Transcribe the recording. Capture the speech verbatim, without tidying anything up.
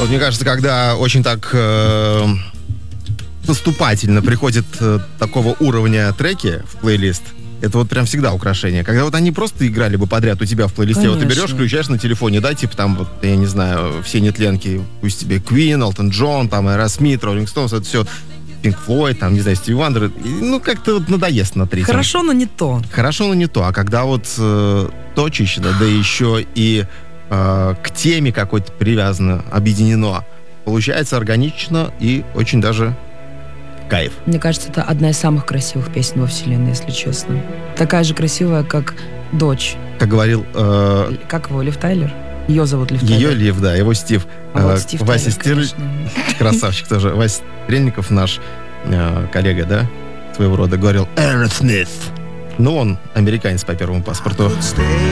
Вот мне кажется, когда очень так э, поступательно приходят э, такого уровня треки в плейлист, это вот прям всегда украшение. Когда вот они просто играли бы подряд у тебя в плейлисте, вот ты берешь, включаешь на телефоне, да, типа там, вот, я не знаю, все нетленки, пусть тебе Queen, Elton John, там, Aerosmith, Rolling Stones, это все, Pink Floyd, там, не знаю, Стиви Вандер, ну, как-то вот надоест на третьем. Хорошо, но не то. Хорошо, но не то. А когда вот э, точечно, да еще и э, к теме какой-то привязано, объединено, получается органично и очень даже кайф. Мне кажется, это одна из самых красивых песен во вселенной, если честно. Такая же красивая, как «Дочь». Как говорил... Э, как его, Лив Тайлер? Ее зовут Лив Тайлер. Ее Лив, да, его Стив. А э, вот Стив Вася Тайлер, Стир... Красавчик тоже. Вася Стрельников, наш э, коллега, да, своего рода, говорил «Aerosmith». Ну, он американец по первому паспорту.